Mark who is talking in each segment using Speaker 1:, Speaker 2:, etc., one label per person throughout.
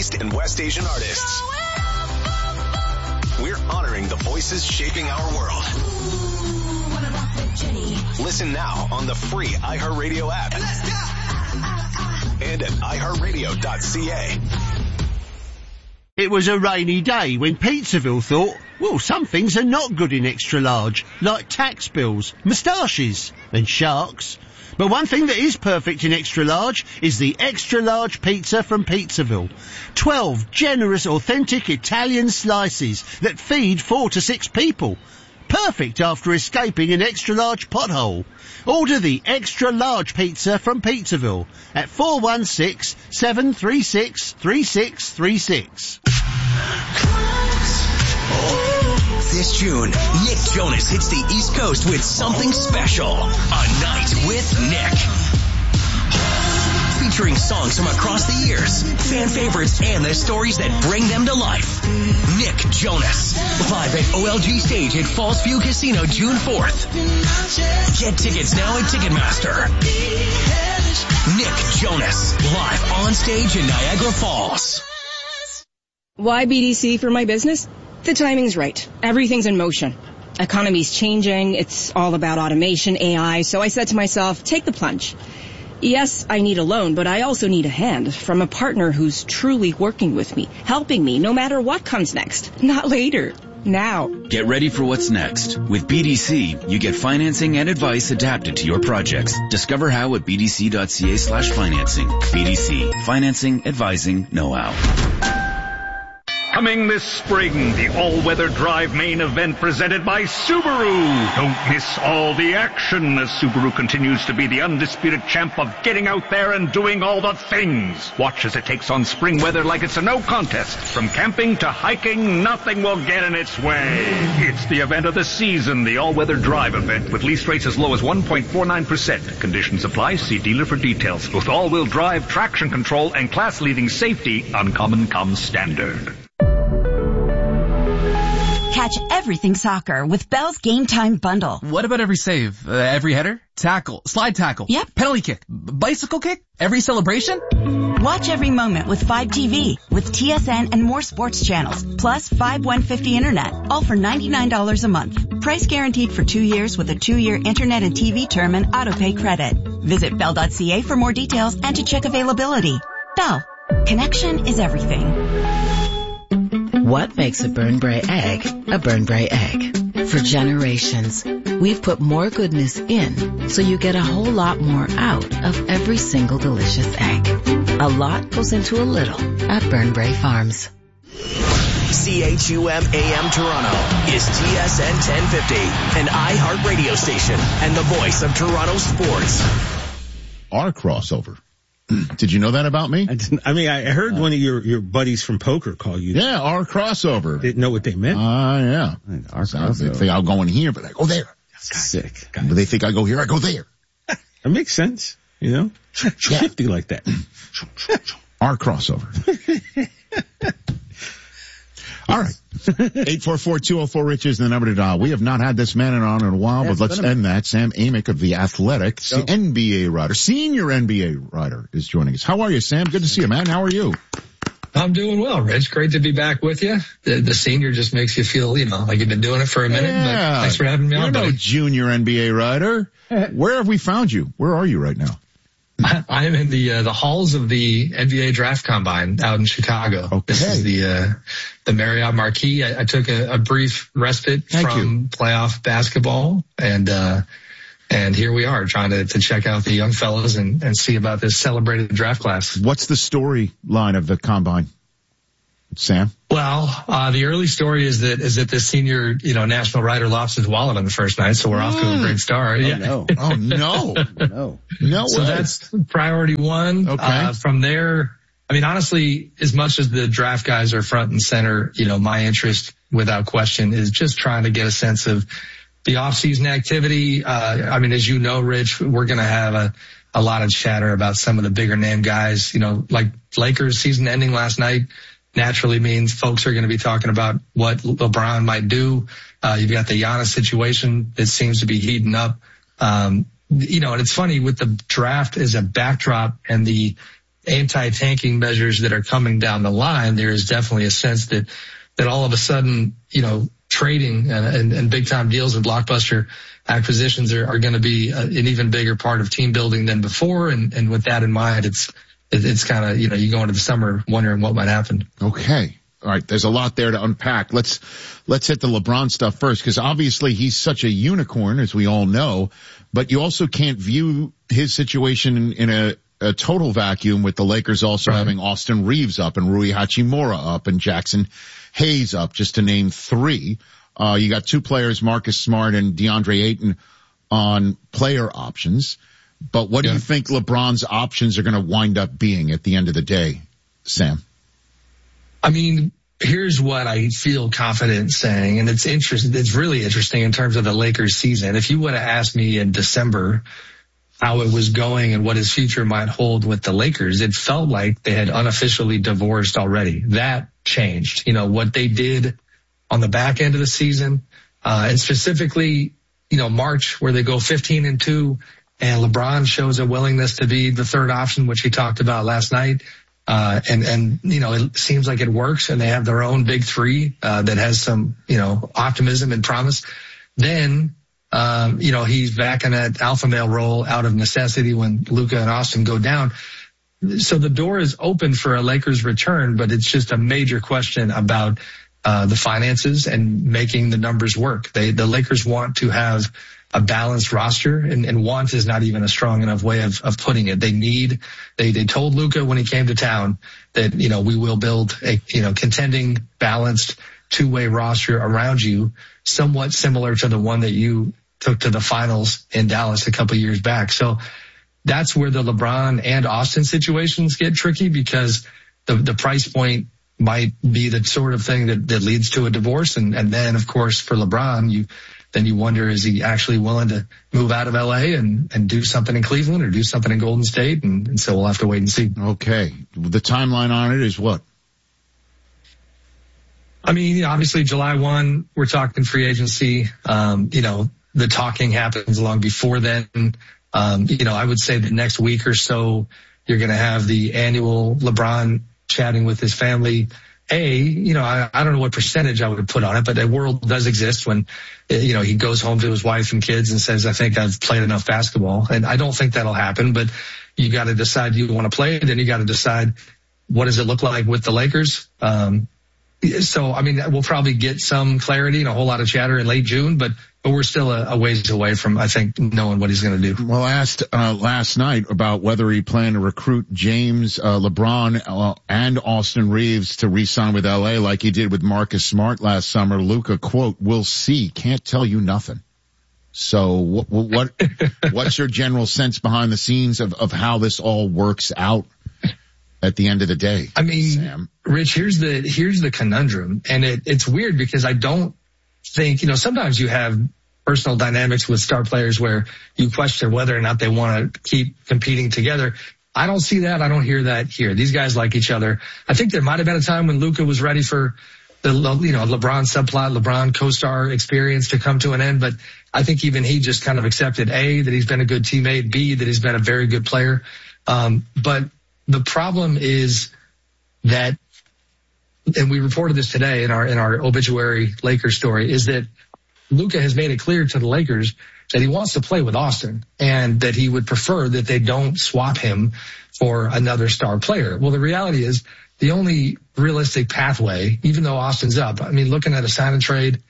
Speaker 1: East and West Asian artists. We're honoring the voices shaping our world. Listen now on the free iHeartRadio app and at iHeartRadio.ca.
Speaker 2: It was a rainy day when Pizzaville thought, well, some things are not good in extra large, like tax bills, moustaches and sharks. But one thing that is perfect in extra large is the extra large pizza from Pizzaville. 12 generous, authentic Italian slices that feed 4 to 6 people. Perfect after escaping an extra large pothole. Order the extra large pizza from Pizzaville at 416-736-3636.
Speaker 3: This June, Nick Jonas hits the East Coast with something special. A Night with Nick. Featuring songs from across the years, fan favorites, and the stories that bring them to life. Nick Jonas. Live at OLG Stage at Falls View Casino June 4th. Get tickets now at Ticketmaster. Nick Jonas. Live on stage in Niagara Falls.
Speaker 4: Why BDC for my business? The timing's right. Everything's in motion. Economy's changing. It's all about automation, AI. So I said to myself, take the plunge. Yes, I need a loan, but I also need a hand from a partner who's truly working with me, helping me no matter what comes next. Not later. Now.
Speaker 5: Get ready for what's next. With BDC, you get financing and advice adapted to your projects. Discover how at bdc.ca/financing. BDC. Financing, advising, know-how.
Speaker 6: Coming this spring, the all-weather drive main event presented by Subaru. Don't miss all the action as Subaru continues to be the undisputed champ of getting out there and doing all the things. Watch as it takes on spring weather like it's a no contest. From camping to hiking, nothing will get in its way. It's the event of the season, the all-weather drive event, with lease rates as low as 1.49%. Conditions apply. See dealer for details. With all-wheel drive, traction control, and class-leading safety, Uncommon comes standard.
Speaker 7: Catch everything soccer with Bell's Game Time Bundle.
Speaker 8: What about every save? Every header? Tackle? Slide tackle?
Speaker 7: Yep.
Speaker 8: Penalty kick? Bicycle kick? Every celebration?
Speaker 7: Watch every moment with 5TV, with TSN and more sports channels, plus 5150 internet, all for $99 a month. Price guaranteed for 2 years with a 2-year internet and TV term and autopay credit. Visit Bell.ca for more details and to check availability. Bell. Connection is everything.
Speaker 9: What makes a Burnbrae egg a Burnbrae egg? For generations, we've put more goodness in so you get a whole lot more out of every single delicious egg. A lot goes into a little at Burnbrae Farms.
Speaker 3: CHUM AM Toronto is TSN 1050, an iHeart radio station and the voice of Toronto sports.
Speaker 10: Our crossover. Did you know that about me?
Speaker 11: I heard one of your buddies from poker call you.
Speaker 10: Yeah, our crossover.
Speaker 11: Didn't know what they meant.
Speaker 10: Yeah.
Speaker 11: Our crossover.
Speaker 10: They think I'll go in here, but I go there.
Speaker 11: Sick.
Speaker 10: But they think I go here, I go there.
Speaker 11: That makes sense, you know? Shifty like that.
Speaker 10: Our crossover. All right. 844-204-RICH is the number to dial. We have not had this man on in a while, but let's end that. Sam Amick of The Athletic, NBA writer, senior NBA writer, is joining us. How are you, Sam? Good to see you, man. How are you?
Speaker 12: I'm doing well, Rich. Great to be back with you. The senior just makes you feel, like you've been doing it for a minute.
Speaker 10: Yeah.
Speaker 12: But thanks for having me on, buddy.
Speaker 10: You're no junior NBA writer. Where have we found you? Where are you right now?
Speaker 12: I am in the halls of the NBA Draft Combine out in Chicago.
Speaker 10: Okay.
Speaker 12: This is the Marriott Marquis. I took a brief respite from playoff basketball, and here we are trying to check out the young fellas and see about this celebrated draft class.
Speaker 10: What's the storyline of the Combine, Sam?
Speaker 12: Well, the early story is that this senior, national writer lost his wallet on the first night, so we're off to a great start.
Speaker 10: No.
Speaker 12: So that's priority one.
Speaker 10: Okay.
Speaker 12: From there, honestly, as much as the draft guys are front and center, my interest without question is just trying to get a sense of the off-season activity. As you know, Rich, we're going to have a lot of chatter about some of the bigger name guys, like Lakers season ending last night. Naturally means folks are going to be talking about what LeBron might do. You've got the Giannis situation that seems to be heating up. And it's funny with the draft as a backdrop and the anti-tanking measures that are coming down the line, there is definitely a sense that all of a sudden, trading and big time deals and blockbuster acquisitions are going to be an even bigger part of team building than before. And with that in mind, it's kind of, you go into the summer wondering what might happen.
Speaker 10: Okay. All right. There's a lot there to unpack. Let's hit the LeBron stuff first, because obviously he's such a unicorn, as we all know, but you also can't view his situation in a total vacuum, with the Lakers also having Austin Reeves up and Rui Hachimura up and Jackson Hayes up, just to name three. You got two players, Marcus Smart and DeAndre Ayton, on player options. But what do you think LeBron's options are going to wind up being at the end of the day, Sam?
Speaker 12: I mean, here's what I feel confident saying, and it's interesting. It's really interesting in terms of the Lakers season. If you would have asked me in December how it was going and what his future might hold with the Lakers, it felt like they had unofficially divorced already. That changed. What they did on the back end of the season, and specifically, March, where they go 15-2, and LeBron shows a willingness to be the third option, which he talked about last night. And it seems like it works, and they have their own big three, that has some, optimism and promise. Then, he's back in that alpha male role out of necessity when Luka and Austin go down. So the door is open for a Lakers return, but it's just a major question about, the finances and making the numbers work. The Lakers want to have a balanced roster, and want is not even a strong enough way of putting it. They told Luka when he came to town that, we will build a, contending, balanced, two-way roster around you, somewhat similar to the one that you took to the finals in Dallas a couple years back. So that's where the LeBron and Austin situations get tricky, because the price point might be the sort of thing that leads to a divorce. And then, of course, for LeBron, you wonder, is he actually willing to move out of LA and do something in Cleveland or do something in Golden State? And so we'll have to wait and see.
Speaker 10: Okay. The timeline on it is what?
Speaker 12: I mean, obviously July 1, we're talking free agency. The talking happens long before then. I would say the next week or so, you're going to have the annual LeBron chatting with his family. I don't know what percentage I would put on it, but a world does exist when, he goes home to his wife and kids and says, I think I've played enough basketball. And I don't think that'll happen, but you got to decide you want to play, then you got to decide what does it look like with the Lakers. So, I mean, we'll probably get some clarity and a whole lot of chatter in late June, but we're still a ways away from, I think, knowing what he's going to do.
Speaker 10: Well, asked last night about whether he planned to recruit James, LeBron, and Austin Reeves to re-sign with LA like he did with Marcus Smart last summer. Luka, quote, "We'll see. Can't tell you nothing." So what's your general sense behind the scenes of how this all works out at the end of the day?
Speaker 12: I mean,
Speaker 10: Sam?
Speaker 12: Rich, here's the conundrum, and it's weird because I don't think, sometimes you have personal dynamics with star players where you question whether or not they want to keep competing together. I don't see that. I don't hear that here. These guys like each other. I think there might have been a time when Luka was ready for the, LeBron subplot, LeBron co-star experience to come to an end. But I think even he just kind of accepted A, that he's been a good teammate, B, that he's been a very good player. But the problem is that, and we reported this today in our obituary Lakers story, is that Luka has made it clear to the Lakers that he wants to play with Austin and that he would prefer that they don't swap him for another star player. Well, the reality is the only realistic pathway, even though Austin's up, I mean, looking at a sign and trade,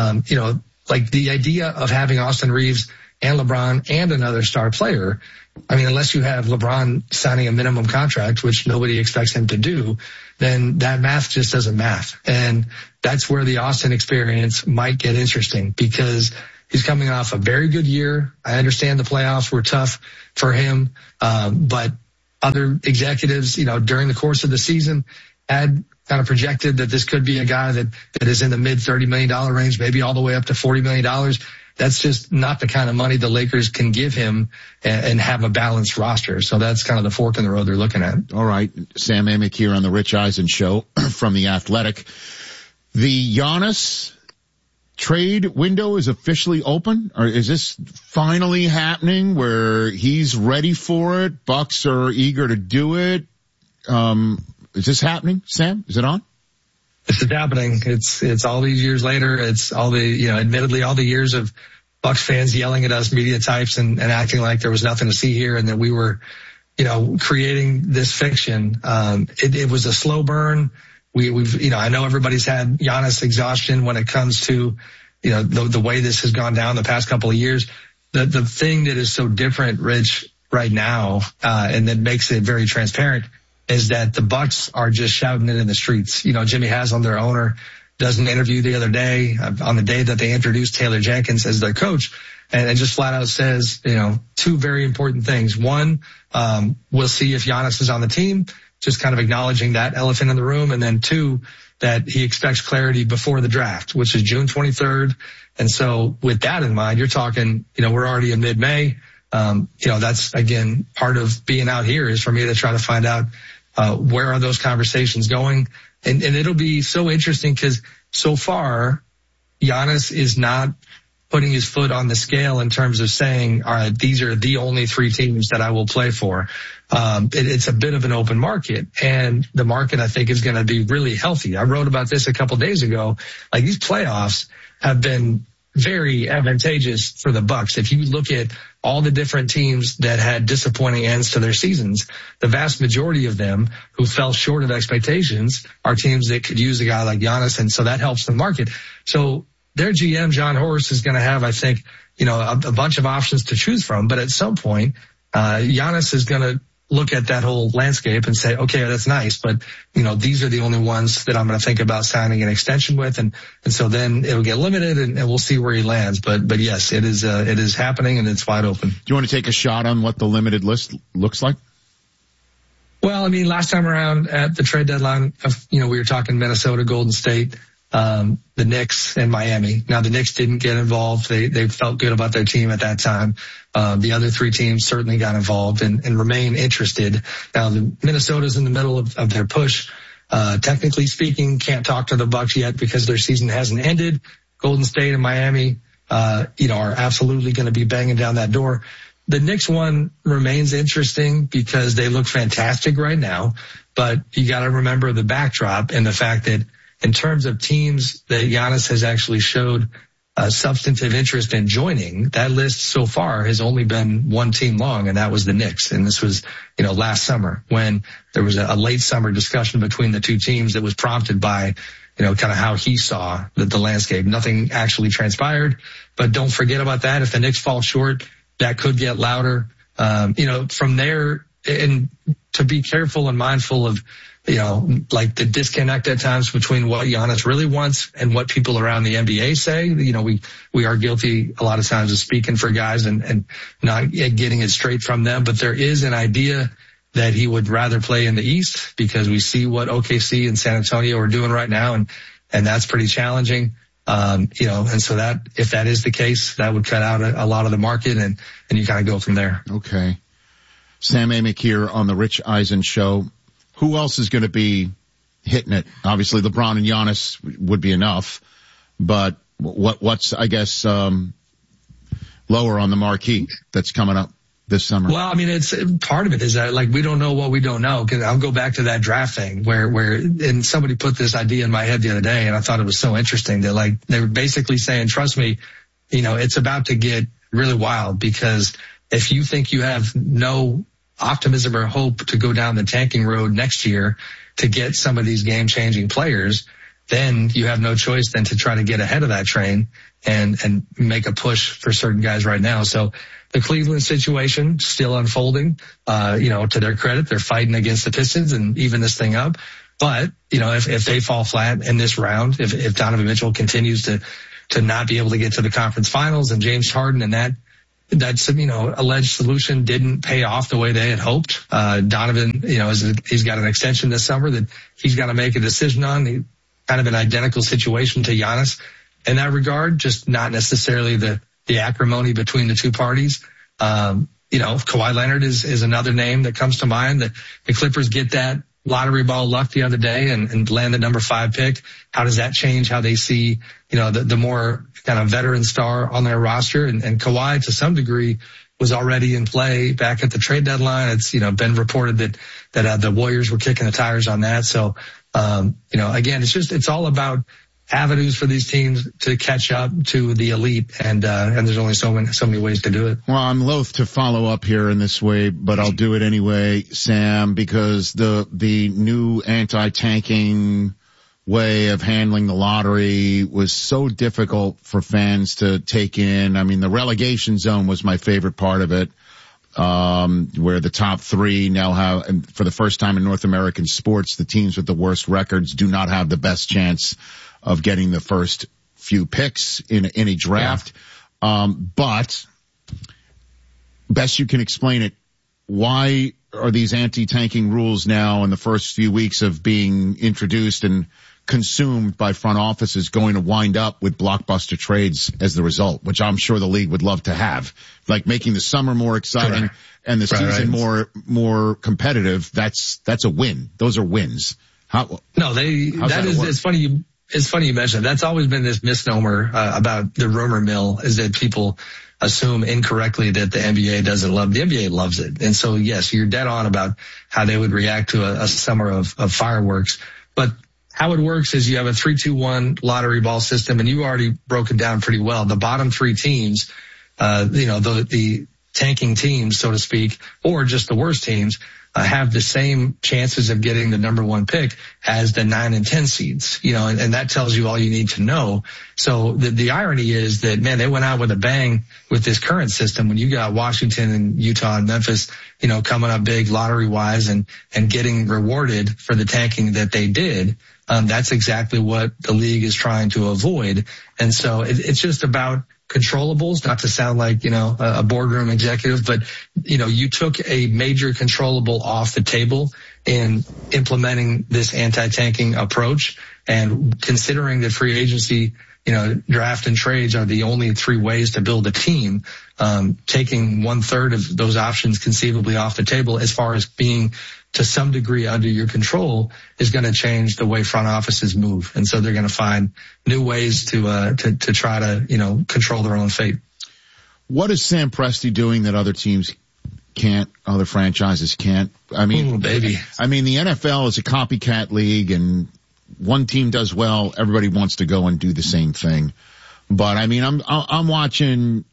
Speaker 12: like the idea of having Austin Reeves and LeBron and another star player, I mean, unless you have LeBron signing a minimum contract, which nobody expects him to do, then that math just doesn't math. And that's where the Austin experience might get interesting because he's coming off a very good year. I understand the playoffs were tough for him. But other executives, during the course of the season had kind of projected that this could be a guy that is in the mid $30 million range, maybe all the way up to $40 million. That's just not the kind of money the Lakers can give him and have a balanced roster. So that's kind of the fork in the road they're looking at.
Speaker 10: All right. Sam Amick here on the Rich Eisen Show from The Athletic. The Giannis trade window is officially open, or is this finally happening where he's ready for it? Bucks are eager to do it. Is this happening, Sam? Is it on?
Speaker 12: This is happening. It's all these years later. It's all the, admittedly all the years of Bucs fans yelling at us media types and acting like there was nothing to see here and that we were, creating this fiction. It was a slow burn. I know everybody's had Giannis exhaustion when it comes to, the way this has gone down the past couple of years. The thing that is so different, Rich, right now, and that makes it very transparent is that the Bucs are just shouting it in the streets. Jimmy Haslam, their owner, does an interview the other day on the day that they introduced Taylor Jenkins as their coach and just flat out says, two very important things. One, we'll see if Giannis is on the team, just kind of acknowledging that elephant in the room. And then two, that he expects clarity before the draft, which is June 23rd. And so with that in mind, you're talking, we're already in mid-May. That's again, part of being out here is for me to try to find out, where are those conversations going? And it'll be so interesting because so far Giannis is not putting his foot on the scale in terms of saying, all right, these are the only three teams that I will play for. It's a bit of an open market, and the market I think is going to be really healthy. I wrote about this a couple days ago. Like, these playoffs have been very advantageous for the Bucs. If you look at all the different teams that had disappointing ends to their seasons, the vast majority of them who fell short of expectations are teams that could use a guy like Giannis, and so that helps the market. So their GM, John Horst, is going to have, I think, a bunch of options to choose from. But at some point, Giannis is going to look at that whole landscape and say, okay, that's nice, but these are the only ones that I'm going to think about signing an extension with. And so then it'll get limited and we'll see where he lands. But yes, it is happening and it's wide open.
Speaker 10: Do you want to take a shot on what the limited list looks like?
Speaker 12: Well, last time around at the trade deadline, we were talking Minnesota, Golden State, the Knicks and Miami. Now the Knicks didn't get involved. They felt good about their team at that time. The other three teams certainly got involved and remain interested. Now the Minnesota's in the middle of their push. Technically speaking, can't talk to the Bucs yet because their season hasn't ended. Golden State and Miami, are absolutely going to be banging down that door. The Knicks one remains interesting because they look fantastic right now, but you got to remember the backdrop and the fact that in terms of teams that Giannis has actually showed substantive interest in joining, that list so far has only been one team long, and that was the Knicks. And this was, last summer when there was a late summer discussion between the two teams that was prompted by, kind of how he saw the landscape. Nothing actually transpired, but don't forget about that. If the Knicks fall short, that could get louder. From there, and to be careful and mindful of, like the disconnect at times between what Giannis really wants and what people around the NBA say. We are guilty a lot of times of speaking for guys and not getting it straight from them. But there is an idea that he would rather play in the East because we see what OKC and San Antonio are doing right now. And that's pretty challenging. And so that, if that is the case, that would cut out a lot of the market and you kind of go from there.
Speaker 10: Okay. Sam Amick here on the Rich Eisen Show. Who else is going to be hitting it? Obviously, LeBron and Giannis would be enough, but what's lower on the marquee that's coming up this summer?
Speaker 12: Well, it's part of it is that we don't know what we don't know. Cause I'll go back to that draft thing and somebody put this idea in my head the other day and I thought it was so interesting that they were basically saying, trust me, it's about to get really wild because if you think you have no optimism or hope to go down the tanking road next year to get some of these game-changing players, then you have no choice than to try to get ahead of that train and make a push for certain guys right now. So the Cleveland situation still unfolding. To their credit, they're fighting against the Pistons and even this thing up. But, if they fall flat in this round, if Donovan Mitchell continues to not be able to get to the conference finals and James Harden and that alleged solution didn't pay off the way they had hoped. Donovan, he's got an extension this summer that he's got to make a decision on. Kind of an identical situation to Giannis in that regard, just not necessarily the acrimony between the two parties. Kawhi Leonard is another name that comes to mind. That the Clippers get that lottery ball luck the other day and land the number 5 pick. How does that change how they see, the more kind of veteran star on their roster? And Kawhi, to some degree, was already in play back at the trade deadline. It's, been reported that the Warriors were kicking the tires on that. So, again, it's all about avenues for these teams to catch up to the elite, and there's only so many ways to do it.
Speaker 10: Well, I'm loath to follow up here in this way, but I'll do it anyway, Sam, because the new anti-tanking way of handling the lottery was so difficult for fans to take in. I mean, the relegation zone was my favorite part of it, where the top three now have, and for the first time in North American sports, the teams with the worst records do not have the best chance of getting the first few picks in any draft. Yeah. But best you can explain it, why are these anti-tanking rules now in the first few weeks of being introduced and consumed by front offices going to wind up with blockbuster trades as the result, which I'm sure the league would love to have, like making the summer more exciting and the season more competitive? That's a win. Those are wins.
Speaker 12: It's funny you mentioned that. That's always been this misnomer about the rumor mill, is that people assume incorrectly that the NBA doesn't love. The NBA loves it. And so, yes, you're dead on about how they would react to a summer of fireworks. But how it works is you have a 3-2-1 lottery ball system, and you already broke it down pretty well. The bottom three teams, the tanking teams, so to speak, or just the worst teams, have the same chances of getting the number one pick as the 9 and 10 seeds, and that tells you all you need to know. So the irony is that, man, they went out with a bang with this current system when you got Washington and Utah and Memphis, coming up big lottery wise and getting rewarded for the tanking that they did. That's exactly what the league is trying to avoid. And so it's just about controllables, not to sound like, a boardroom executive, but, you took a major controllable off the table in implementing this anti-tanking approach, and considering that free agency, draft and trades are the only three ways to build a team, taking 1/3 of those options conceivably off the table as far as being to some degree under your control is going to change the way front offices move. And so they're going to find new ways to try to, control their own fate.
Speaker 10: What is Sam Presti doing that other teams can't, other franchises can't? I mean, the NFL is a copycat league, and one team does well, everybody wants to go and do the same thing. But I mean, I'm watching,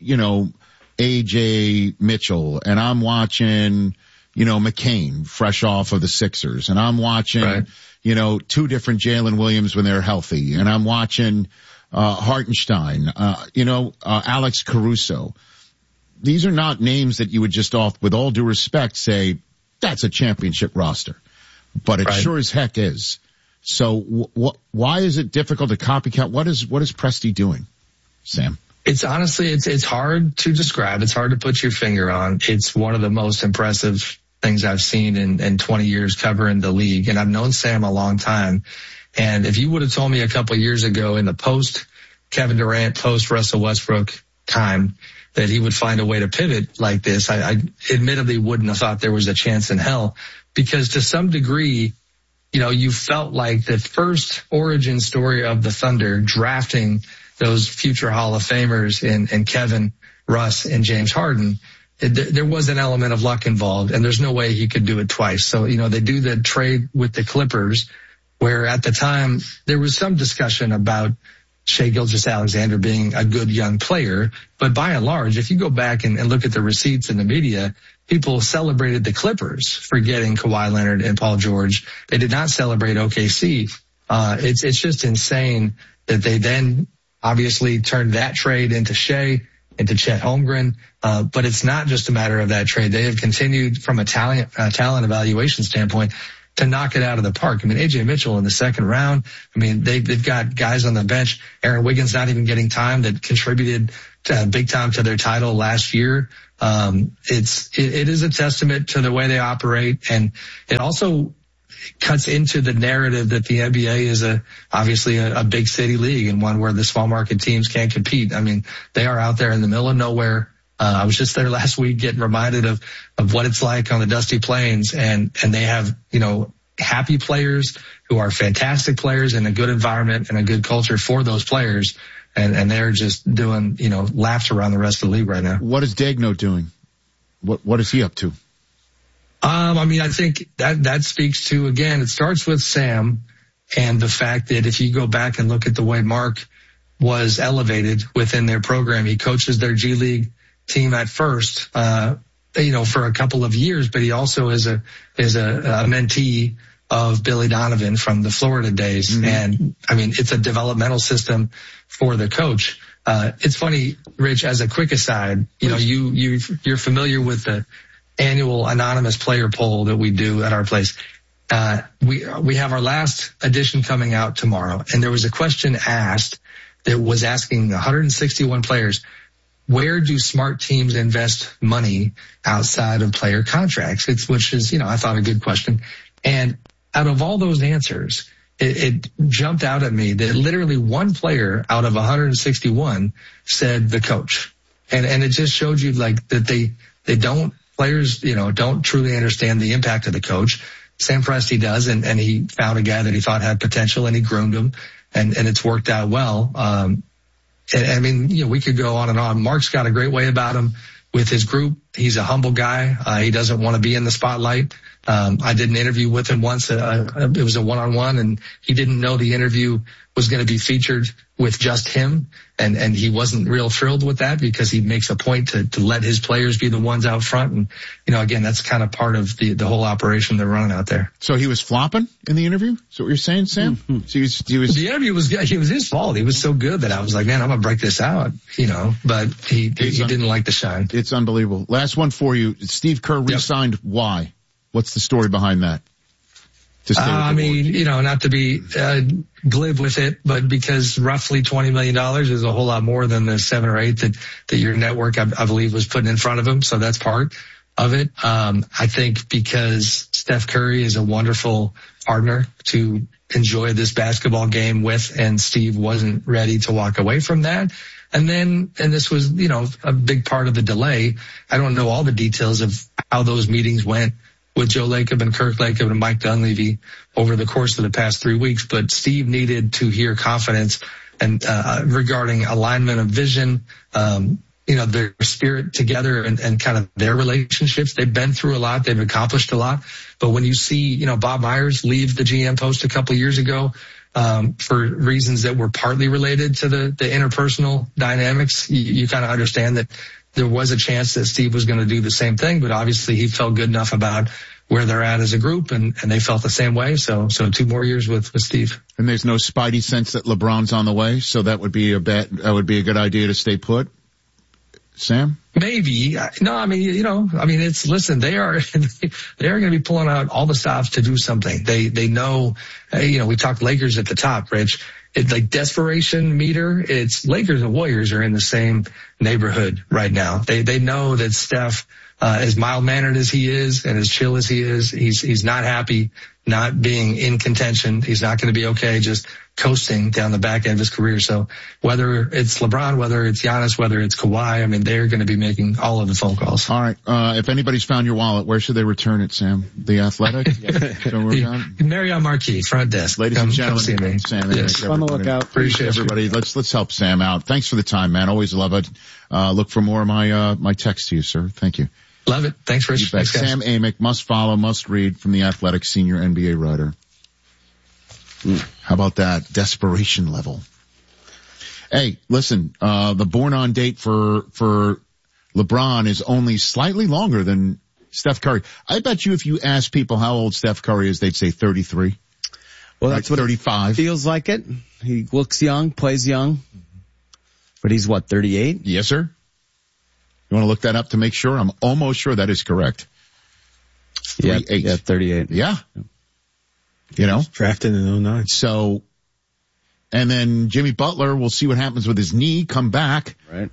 Speaker 10: AJ Mitchell, and I'm watching, McCain fresh off of the Sixers, and I'm watching, two different Jalen Williams when they're healthy, and I'm watching, Hartenstein, Alex Caruso. These are not names that you would just with all due respect, say that's a championship roster, but it sure as heck is. So why is it difficult to copycat? What is Presti doing, Sam?
Speaker 12: It's honestly, it's hard to describe. It's hard to put your finger on. It's one of the most impressive things I've seen in 20 years covering the league. And I've known Sam a long time. And if you would have told me a couple of years ago in the post Kevin Durant, post Russell Westbrook time that he would find a way to pivot like this, I admittedly wouldn't have thought there was a chance in hell, because to some degree, you felt like the first origin story of the Thunder drafting those future Hall of Famers in Kevin, Russ, and James Harden, there was an element of luck involved, and there's no way he could do it twice. So, they do the trade with the Clippers, where at the time there was some discussion about Shai Gilgeous-Alexander being a good young player. But by and large, if you go back and look at the receipts in the media, people celebrated the Clippers for getting Kawhi Leonard and Paul George. They did not celebrate OKC. It's just insane that they then obviously turned that trade into Shai, into Chet Holmgren. But it's not just a matter of that trade. They have continued from a talent evaluation standpoint to knock it out of the park. I mean, AJ Mitchell in the second round. I mean, they've got guys on the bench. Aaron Wiggins not even getting time, that contributed big time to their title last year. It is a testament to the way they operate, and it also cuts into the narrative that the NBA is obviously a big city league, and one where the small market teams can't compete. I mean, they are out there in the middle of nowhere. I was just there last week getting reminded of what it's like on the Dusty Plains, and they have, happy players who are fantastic players in a good environment and a good culture for those players. And they're just doing, laps around the rest of the league right now.
Speaker 10: What is Dagno doing? What is he up to?
Speaker 12: I mean, I think that speaks to, again, it starts with Sam and the fact that if you go back and look at the way Mark was elevated within their program, he coaches their G League team at first, for a couple of years, but he also is a mentee of Billy Donovan from the Florida days. Mm-hmm. And I mean, it's a developmental system for the coach. It's funny, Rich, as a quick aside, you're familiar with the annual anonymous player poll that we do at our place. We have our last edition coming out tomorrow, and there was a question asked that was asking 161 players, where do smart teams invest money outside of player contracts? Which is, I thought a good question. And out of all those answers, it jumped out at me that literally one player out of 161 said the coach. And it just showed you like that players don't truly understand the impact of the coach. Sam Presti does, and he found a guy that he thought had potential and he groomed him, and it's worked out well. I mean, we could go on and on. Mark's got a great way about him with his group. He's a humble guy. He doesn't want to be in the spotlight. I did an interview with him once. It was a one-on-one, and he didn't know the interview was going to be featured with just him. And he wasn't real thrilled with that because he makes a point to let his players be the ones out front. And, again, that's kind of part of the whole operation they're running out there.
Speaker 10: So he was flopping in the interview? Is that what you're saying, Sam?
Speaker 12: Mm-hmm. So he was. The interview was his fault. He was so good that I was like, man, I'm going to break this out, but he didn't like the shine.
Speaker 10: It's unbelievable. Last one for you. Steve Kerr re-signed. Yep. Why? What's the story behind that?
Speaker 12: I mean, not to be glib with it, but because roughly $20 million is a whole lot more than the 7 or 8 that your network, I believe, was putting in front of him. So that's part of it. I think because Steph Curry is a wonderful partner to enjoy this basketball game with, and Steve wasn't ready to walk away from that. And this was, a big part of the delay. I don't know all the details of how those meetings went with Joe Lacob and Kirk Lacob and Mike Dunleavy over the course of the past 3 weeks, but Steve needed to hear confidence and regarding alignment of vision, their spirit together and kind of their relationships. They've been through a lot. They've accomplished a lot. But when you see, Bob Myers leave the GM post a couple of years ago, for reasons that were partly related to the interpersonal dynamics, you kind of understand that there was a chance that Steve was going to do the same thing, but obviously he felt good enough about where they're at as a group, and they felt the same way. So 2 more years with Steve.
Speaker 10: And there's no spidey sense that LeBron's on the way, so that would be a good idea to stay put. Sam?
Speaker 12: Maybe. No, I mean, they are going to be pulling out all the stops to do something. They know, we talked Lakers at the top, Rich. It's like desperation meter. It's Lakers and Warriors are in the same neighborhood right now. They know that Steph, as mild-mannered as he is and as chill as he is, he's not happy not being in contention. He's not going to be okay just coasting down the back end of his career. So whether it's LeBron, whether it's Giannis, whether it's Kawhi, I mean, they're going to be making all of the phone calls.
Speaker 10: All right. If anybody's found your wallet, where should they return it, Sam? The Athletic?
Speaker 12: Marriott Marquis, front desk.
Speaker 10: Ladies and gentlemen,
Speaker 12: come see me.
Speaker 10: Sam,
Speaker 12: yes.
Speaker 13: On the lookout.
Speaker 10: Appreciate everybody. Let's help Sam out. Thanks for the time, man. Always love it. Look for more of my text to you, sir. Thank you.
Speaker 12: Love it. Thanks, Rich. Thanks, guys.
Speaker 10: Sam Amick, must follow, must read from the Athletic, senior NBA writer. How about that? Desperation level. Hey, listen, the born-on date for LeBron is only slightly longer than Steph Curry. I bet you if you ask people how old Steph Curry is, they'd say 33.
Speaker 13: Well, that's what
Speaker 10: 35.
Speaker 13: Feels like it. He looks young, plays young. But he's 38?
Speaker 10: Yes, sir. You want to look that up to make sure? I'm almost sure that is correct.
Speaker 13: Yeah, 38.
Speaker 10: Yeah.
Speaker 11: Drafted in 09.
Speaker 10: So, and then Jimmy Butler, we'll see what happens with his knee, come back.
Speaker 13: Right.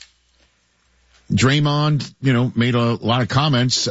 Speaker 10: Draymond, made a lot of comments,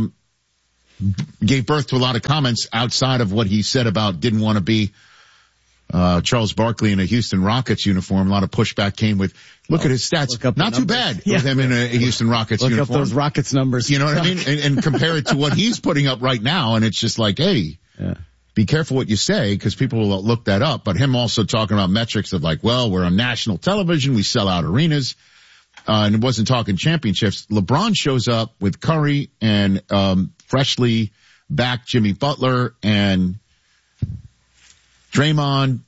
Speaker 10: gave birth to a lot of comments outside of what he said about didn't want to be Charles Barkley in a Houston Rockets uniform. A lot of pushback came with, look at his stats. Not too bad with him in a Houston Rockets uniform.
Speaker 13: Look up those Rockets numbers.
Speaker 10: You know what I mean? And compare it to what he's putting up right now. And it's just like, hey, be careful what you say because people will look that up. But him also talking about metrics of like, well, we're on national television. We sell out arenas. and it wasn't talking championships. LeBron shows up with Curry and freshly back Jimmy Butler and Draymond,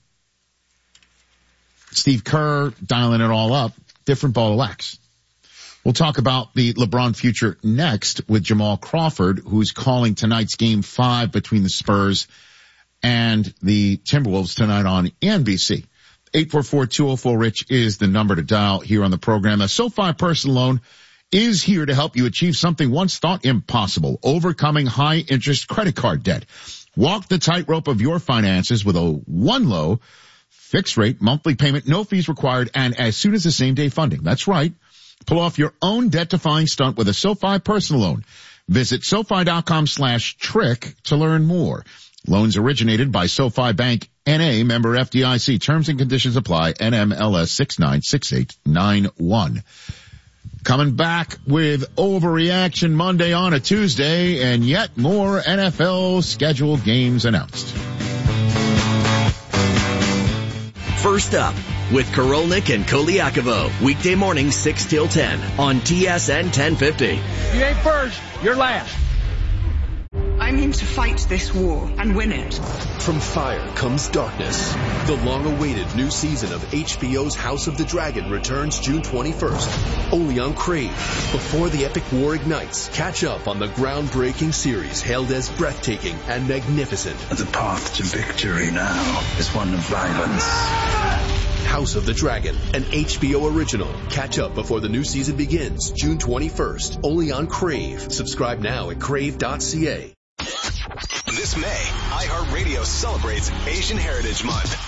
Speaker 10: Steve Kerr, dialing it all up. Different ball of wax. We'll talk about the LeBron future next with Jamal Crawford, who's calling tonight's Game 5 between the Spurs and the Timberwolves tonight on NBC. 844-204-RICH is the number to dial here on the program. A SoFi personal loan is here to help you achieve something once thought impossible, overcoming high-interest credit card debt. Walk the tightrope of your finances with a one-low, fixed-rate monthly payment, no fees required, and as soon as the same-day funding. That's right. Pull off your own debt-defying stunt with a SoFi personal loan. Visit SoFi.com/trick to learn more. Loans originated by SoFi Bank N.A., member FDIC. Terms and conditions apply. NMLS 696891. Coming back with Overreaction Monday on a Tuesday, and yet more NFL scheduled games announced.
Speaker 3: First up, with Korolnik and Koliakovo, weekday morning 6 till 10 on TSN 1050.
Speaker 14: You ain't first, you're last.
Speaker 15: I'm in to fight this war and win it.
Speaker 16: From fire comes darkness. The long-awaited new season of HBO's House of the Dragon returns June 21st, only on Crave. Before the epic war ignites, catch up on the groundbreaking series hailed as breathtaking and magnificent.
Speaker 17: The path to victory now is one of violence.
Speaker 16: House of the Dragon, an HBO original. Catch up before the new season begins, June 21st, only on Crave. Subscribe now at crave.ca.
Speaker 1: This May, iHeartRadio celebrates Asian Heritage Month.